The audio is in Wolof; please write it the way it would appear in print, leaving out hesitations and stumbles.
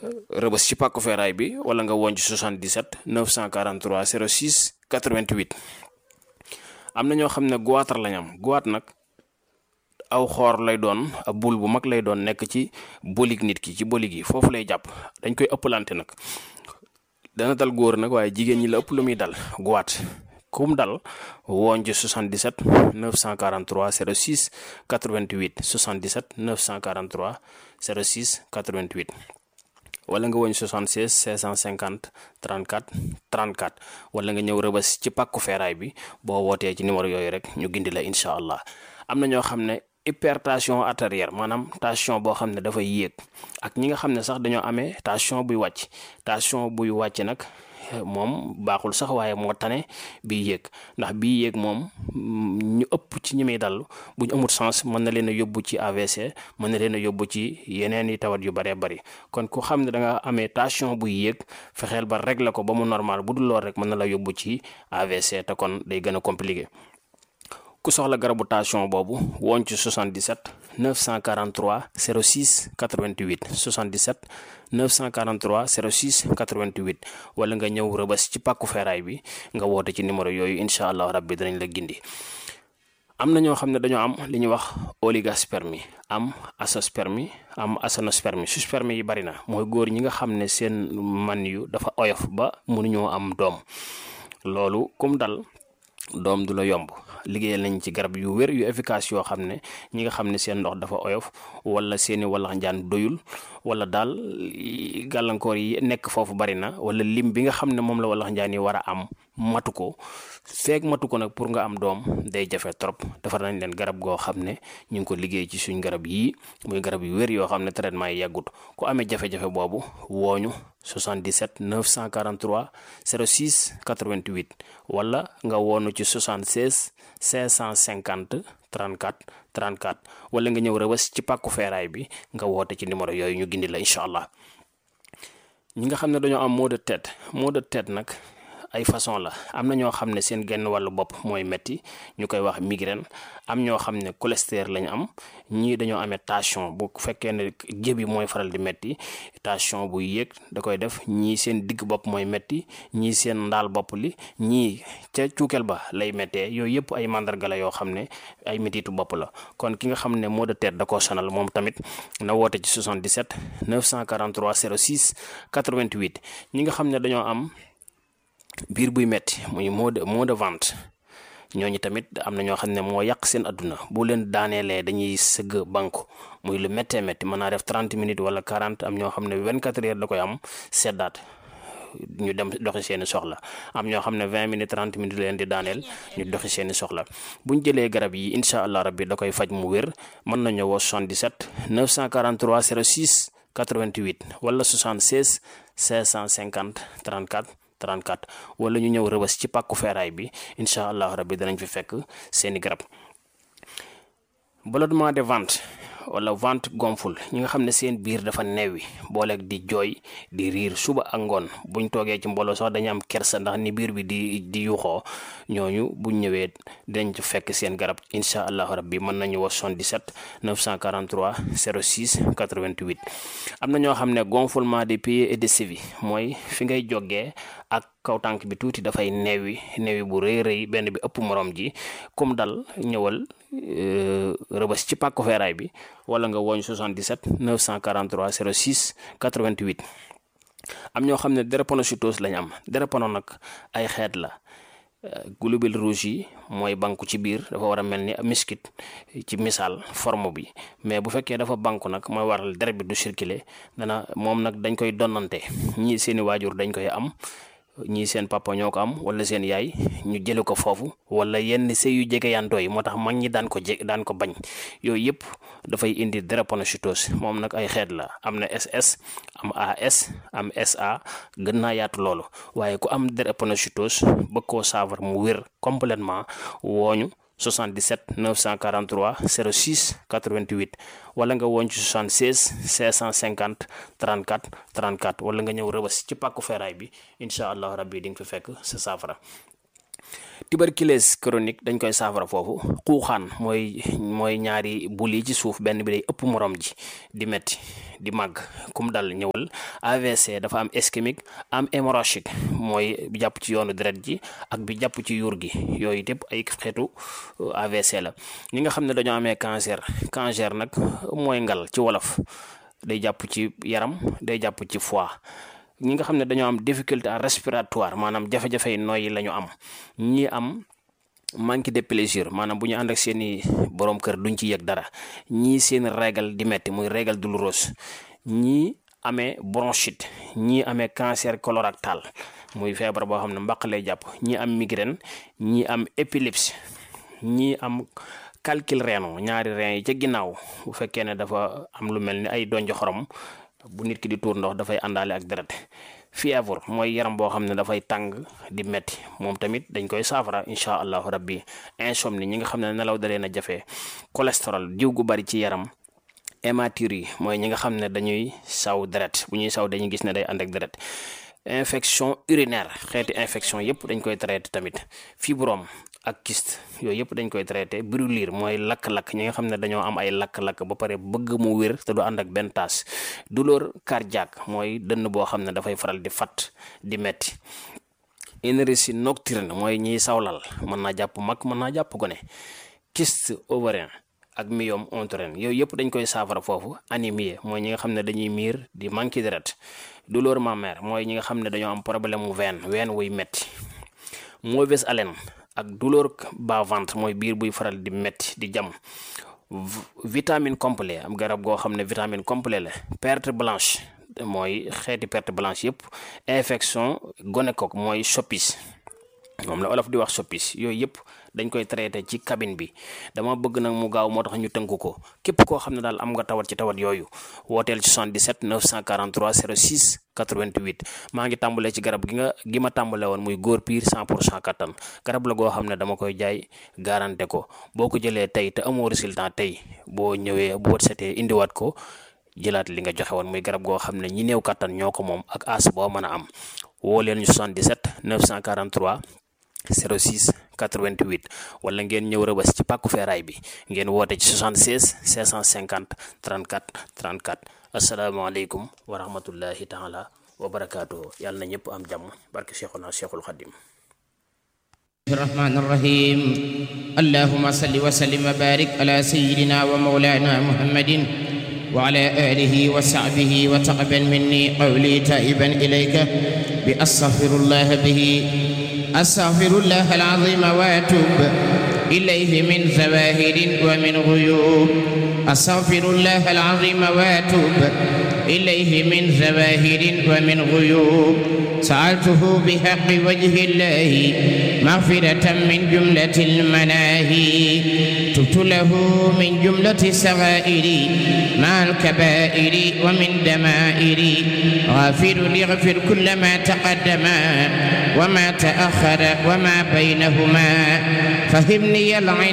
Rëbës ci pàkku feeraay bi wala nga woon ci 77 943 06 88. am na ñoo xam ne goitre lañ am goitre nag aw xoor lay doon ab bul bu mag lay doon nekk ci bolig nit ki ci bolig yi foofu lay jàpp dañ koy ëppalante nag dana dal góor nag waaye jigéen ñi la ëpp lu muy dal goitre kum dal woon ci 77 943 06 88 77 943 06 88 wala nga woñ 76 650 34 34 wala nga ñëw Rëbës ci pàkku feeraay bi boo wootee ci numéro yooyu rek ñu gindi la incha allah. am na ñoo xam ne hypertension artérielle maanaam tension boo xam ne dafay yéeg ak ñi nga xam ne sax dañoo amee tension buy wàcc nag moom baaxul sax waaye moo tane bii yéeg ndax bii yéeg moom ñu ëpp ci ñi muy dal bu ñu amul sens mën na leen a yóbbu ci AVC mën na leen a yóbbu ci yeneen i tawat yu bëree bëri kon ku xam ne da nga amee tension buy yéeg fexeel ba régler ko ba mu normal bu dul lool rek mën na la yóbbu ci AVC te kon day gën a compliqué. ku soxla garabu tension boobu woon ci 77 943 06 88 77 943 06 88 wala nga ñëw Rëbës ci pàkku feeraay bi nga woote ci numéro yooyu incha allah rabbi danañ la gindi. am na ñoo xam ne dañoo am li ñuy wax oligospermie am azoospermie am aténospermie sperme yi bari na mooy góor ñi nga xam ne seen man yu dafa oyof ba mënuñoo am doom loolu kum dal doom du la yomb. liggéeyal nañ ci garab yu wér yu efficace yoo xam ne ñi nga xam ne seen ndox dafa oyof wala seeni wallax njaan doyul wala daal gàllankoor yi nekk foofu bari na wala lim bi nga xam ne moom la wallax njaan yi war a am matu ko feeg matu ko nag pour nga am doom day jafe trop defar nañ leen garab goo xam ne ñu ngi ko liggéey ci suñ garab yii muy garab yu wér yoo xam ne traitement yi yàggut ku amee jafe-jafe boobu wooñu 77 943 06 88 wala nga woonu ci 76 550 34 34 wala nga ñëw Rëbës ci pàkku feeraay bi nga woote ci numéro yooyu ñu gindi la incha allah. ñi nga xam ne dañoo am maux de tête nag ay façon la am na ñoo xam ne seen genn wàllu bopp mooy metti ñu koy wax migraine am ñoo xam ne cholestérol lañu am ñii dañoo amee tension bu fekkee ne jëbi mooy faral di metti tension bu yéeg da koy def ñii seen digg bopp mooy metti ñii seen ndaal bopp li ñii ca cuukeel ba lay méttee yooyu yëpp ay mandarga la yoo xam ne ay mettitu bopp la kon ki nga xam ne maux de tête da koo sonal moom tamit na woote ci 77 943 06 88 ñi nga xam ne dañoo am biir buy metti muy maux de ventre ñooñu tamit am na ñoo xam ne moo yàq seen adduna bu leen daaneelee dañuy sëgg banku muy lu méttee métti mën naa def 30 minutes wala 40 am ñoo xam ne 24 heures da koy am seddaat ñu dem doxi seeni soxla am ñoo xam ne 20 minutes 30 minutes leen di daaneel ñu doxi seeni soxla buñ jëlee garab yi incha allah rabbi da koy faj mu wér mën nañu woo 77 943 06 88 wala 76 550 34 34 wala ñu ñëw Rëbës ci pàkku feeraay bi incha allah rabbi danañ fi fekk seeni garab. ballonnement de ventre wala ventre gonfle ñi nga xam ne seen biir dafa neewi booleeg di jooy di riir suba ak ngoon buñ toogee ci mbooloo sax dañu am kersa ndax ni biir bi di yuuxoo ñooñu buñ ñëwee dinañ ci fekk seen garab incha allah rabbi mën nañu wax 77 943 06 88. am na ñoo xam ne gonflement des pieds et des chevilles mooy fi ngay jógee ak kaw tànk bi tuuti dafay neewi bu rëy benn bi ëpp morom ji comme dal ñëwal Rëbës ci pàkku feeraay bi wala nga woñ 77 943 06 88. am ñoo xam ne drépanocytose lañ am drépano nag ay xeet la globules rouges yi mooy banku ci biir dafa war a mel ni miskit ci misaal forme bi mais bu fekkee dafa banku nag mooy waral deret bi du circuler moom nag dañ koy donnante ñii seeni waajur dañ koy am ñii seen papa ñoo ko am wala seen yaay ñu jële ko foofu wala yenn sëy yu jege yantoo yi moo tax mag ñi daan ko bañ yooyu yëpp dafay indi drépanocytose moom nag ay xeet la am na SS am AS am SA gën naa yaatu loolu waaye ku am drépanocytose bëgg koo saafara mu wér complètement wooñu 77 943 06 88 wala nga woon ci 76 550 34 34 wala nga ñëw Rëbës ci pàkku feeraay bi incha allah rabbi di nga fi fekk sa saafara. tuberculose chronique dañ koy saafara foofu. xuuxaan mooy ñaari bul yi ci suuf benn bi day ëpp morom ji di metti di màgg kum dal ñëwal. AVC dafa am ischémique am hémorragique mooy bi jàpp ci yoonu deret ji ak bi jàpp ci yuur gi yooyu yëpp ay xeetu AVC la. ñi nga xam ne dañoo amee cancer nag mooy ngal ci wolof day jàpp ci yaram day jàpp ci foie. ñi nga xam ne dañoo am difficulté respiratoire maanaam jafe-jafe nooyi la ñu am. ñi am manque de plaisir maanaam bu ñu ànd ak seeni borom kër duñ ci yëg dara. ñii seen régal di metti muy régal douloureuse. ñii amee bronchite. ñii amee cancer colorectal muy feebar boo xam ne mbaq lay jàpp. ñii am migraine. ñii am épilepsie. ñii am calcul rénal ñaari rein yi ca ginnaaw bu fekkee ne dafa am lu mel ni ay donjo xorom bu nit ki di tuur ndox dafay àndaale ak deret. fièvre mooy yaram boo xam ne dafay tàng di metti moom tamit dañ koy saafara incha allahu rabbi. insomnie ñi nga xam ne nelaw da leen a jafe. cholestérol diw gu bari ci yaram. hématurie mooy ñi nga xam ne dañuy saw deret bu ñuy saw dañuy gis ne day ànd ak deret. infection urinaire xeeti infection yëpp dañ koy traité tamit. fibrome ak kyste yooyu yëpp dañ koy traité. brûlure mooy lakk-lakk ñi nga xam ne dañoo am ay lakk-lakk ba pare bëgg mu wér te du ànd ak benn taas. douleur cardiaque mooy dënn boo xam ne dafay faral di fat di metti. énergie nocturne mooy ñiy sawlal mën naa jàpp mag mën naa jàpp gone. kyste ovarien ak myome utérin yooyu yëpp dañ koy saafara foofu. anémie mooy ñi nga xam ne dañuy miir di manqué deret. douleur mammaire mooy ñi nga xam ne dañoo am problème mu ween wuy metti. mauvaise haleine ak douleur bas-ventre mooy biir buy faral di metti di jam. vitamine complet am garab goo xam ne vitamine complet la. perte blanche mooy xeeti perte blanche yëpp. infection gonocoque mooy soppis moom la olof di wax soppis yooyu yëpp dañ koy traité ci cabine bi. dama bëgg nag mu gaaw moo tax ñu tënk ko. képp koo xam ne daal am nga tawat ci tawat yooyu wooteel ci 77 943 06 88. maa ngi tàmbalee ci garab gi ma tàmbale woon muy góor piir 100% kattan. garab la goo xam ne dama koy jaay garanté ko. boo ko jëlee tey te amoo résultat tey boo ñëwee bu wët setee indiwaat ko jëlaat li nga joxe woon muy garab goo xam ne ñi néew kattan ñoo ko moom ak as boo mën a am. woo leen ñu 77 943 06 88 wala ngeen ñëw Rëbës ci pàkku feeraay bi ngeen woote ci 76 550 34 34. asalaamaaleykum wa rahmatullahi taala wa barakaatuhu. yàlla na ñëpp am jàmm barke Cheikhuna Cheikhul Khadim. الرحمن الرحيم اللهم صل وسلم وبارك على سيدنا ومولانا محمد وعلى آله وصحبه وتقبل مني قولي تائبا إليك بأستغفر الله به أستغفر الله العظيم وأتوب إليه من ظواهر ومن غيوب. أستغفر الله العظيم وأتوب إليه من ظواهر ومن غيوب. سألته بحق وجه الله مغفرة من جملة المناهي. تبت له من جملة الصغائر مع الكبائر ومن دمائر. غافر ليغفر كل ما تقدم وما تأخر وما بينهما. فهمني العلم